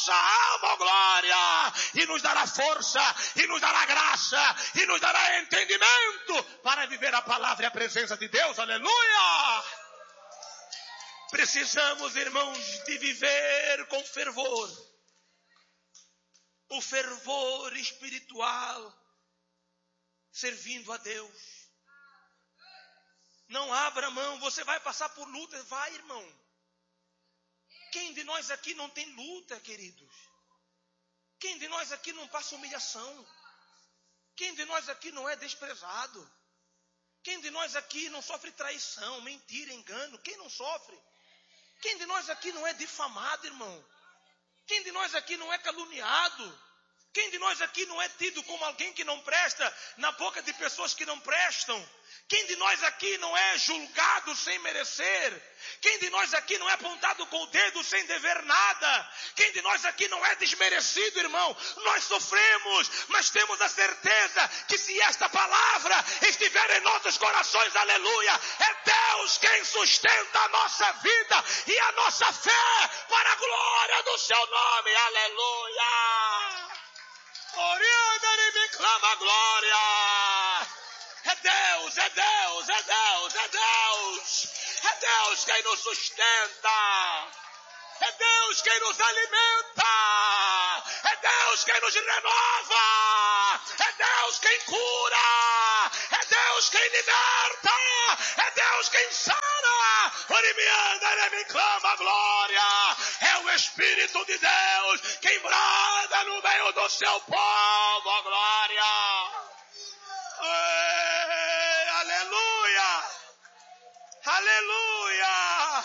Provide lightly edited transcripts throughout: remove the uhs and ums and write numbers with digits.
nossa alma, glória, e nos dará força, e nos dará graça, e nos dará entendimento para viver a palavra e a presença de Deus, aleluia! Precisamos, irmãos, de viver com fervor, o fervor espiritual, servindo a Deus. Não abra mão, você vai passar por luta, vai, irmão. Quem de nós aqui não tem luta, queridos? Quem de nós aqui não passa humilhação? Quem de nós aqui não é desprezado? Quem de nós aqui não sofre traição, mentira, engano? Quem não sofre? Quem de nós aqui não é difamado, irmão? Quem de nós aqui não é caluniado? Quem de nós aqui não é tido como alguém que não presta na boca de pessoas que não prestam? Quem de nós aqui não é julgado sem merecer? Quem de nós aqui não é apontado com o dedo sem dever nada? Quem de nós aqui não é desmerecido, irmão? Nós sofremos, mas temos a certeza que se esta palavra estiver em nossos corações, aleluia, é Deus quem sustenta a nossa vida e a nossa fé para a glória do seu nome, aleluia! Oriana e me clama glória! É Deus, é Deus, é Deus, é Deus. É Deus quem nos sustenta. É Deus quem nos alimenta. É Deus quem nos renova. É Deus quem cura. É Deus quem liberta. É Deus quem sara. Orimianda me clama glória. É o Espírito de Deus quem brada no meio do seu povo, glória. Aleluia! Aleluia!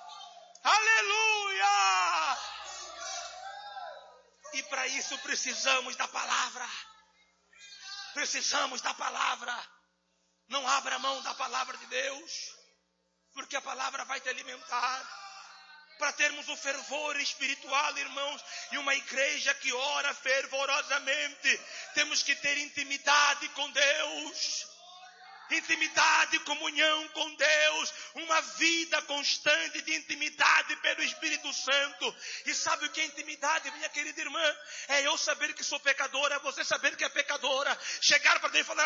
Aleluia! E para isso precisamos da palavra. Precisamos da palavra. Não abra mão da palavra de Deus, porque a palavra vai te alimentar. Para termos o fervor espiritual, irmãos, e uma igreja que ora fervorosamente, temos que ter intimidade com Deus. Intimidade, comunhão com Deus, uma vida constante de intimidade pelo Espírito Santo. E sabe o que é intimidade, minha querida irmã? É eu saber que sou pecadora, você saber que é pecadora, chegar para Deus e falar: